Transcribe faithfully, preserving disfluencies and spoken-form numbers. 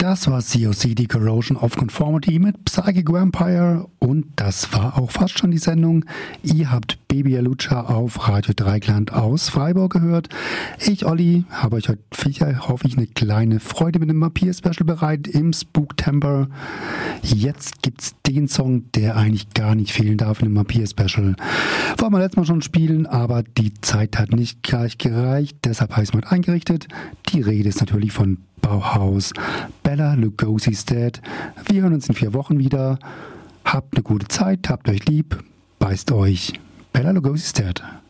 Das war C O C, die Corrosion of Conformity mit Psychic Vampire, und das war auch fast schon die Sendung. Ihr habt Baby Alucha auf Radio Dreikland aus Freiburg gehört. Ich, Olli, habe euch heute sicher, hoffe ich, eine kleine Freude mit dem Vampir-Special bereit im Spooktember. Jetzt gibt's den Song, der eigentlich gar nicht fehlen darf in dem Vampir-Special. Wollen wir letztes Mal schon spielen, aber die Zeit hat nicht gleich gereicht, deshalb habe ich es mal eingerichtet. Die Rede ist natürlich von Bauhaus, Bela Lugosi's Dead. Wir hören uns in vier Wochen wieder. Habt eine gute Zeit, habt euch lieb, beißt euch. Bela Lugosi's Dead.